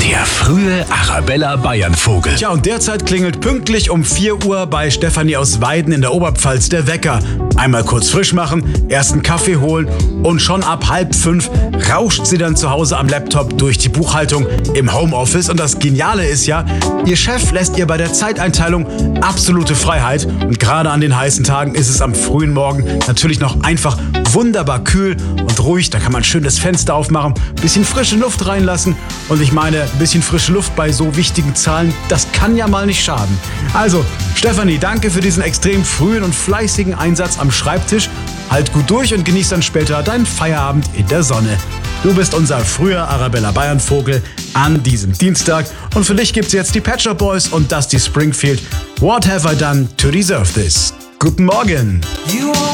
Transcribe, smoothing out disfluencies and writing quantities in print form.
Der frühe Arabella Bayernvogel. Tja, und derzeit klingelt pünktlich um 4 Uhr bei Stefanie aus Weiden in der Oberpfalz der Wecker. Einmal kurz frisch machen, ersten Kaffee holen und schon ab 4:30 rauscht sie dann zu Hause am Laptop durch die Buchhaltung im Homeoffice. Und das Geniale ist ja, ihr Chef lässt ihr bei der Zeiteinteilung absolute Freiheit. Und gerade an den heißen Tagen ist es am frühen Morgen natürlich noch einfach wunderbar kühl und ruhig. Da kann man schön das Fenster aufmachen, bisschen frische Luft reinlassen. Und ich meine, ein bisschen frische Luft bei so wichtigen Zahlen, das kann ja mal nicht schaden. Also, Stefanie, danke für diesen extrem frühen und fleißigen Einsatz am Schreibtisch. Halt gut durch und genieß dann später deinen Feierabend in der Sonne. Du bist unser früher Arabella Bayernvogel an diesem Dienstag. Und für dich gibt's jetzt die Pet Shop Boys und Dusty Springfield. What have I done to deserve this? Guten Morgen!